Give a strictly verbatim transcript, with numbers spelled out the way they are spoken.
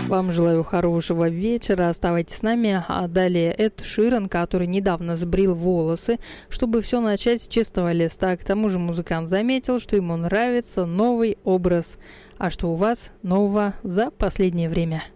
Вам желаю хорошего вечера. Оставайтесь с нами. А далее Эд Ширан, который недавно сбрил волосы, чтобы все начать с чистого листа. К тому же музыкант заметил, что ему нравится новый образ. А что у вас нового за последнее время?